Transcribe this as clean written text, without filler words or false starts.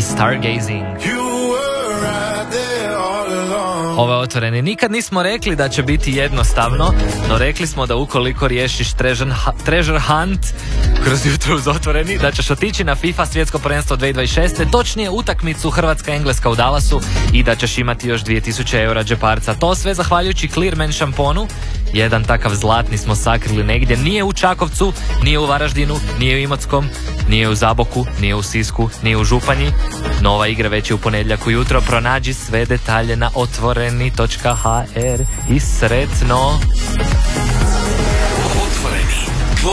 Stargazing. Ove Otvoreni, nikad nismo rekli da će biti jednostavno, no rekli smo da ukoliko riješiš treasure hunt kroz jutro uz Otvoreni, da ćeš otići na FIFA svjetsko prvenstvo 2026. točnije utakmicu Hrvatska-Engleska u Dallasu i da ćeš imati još 2000 eura džeparca. To sve zahvaljujući Clearman šamponu. Jedan takav zlatni smo sakrili negdje. Nije u Čakovcu, nije u Varaždinu, nije u Imotskom, nije u Zaboku, nije u Sisku, nije u Županji. Nova igra već je u ponedjeljak ujutro. Pronađi sve detalje na otvoreni.hr i sretno!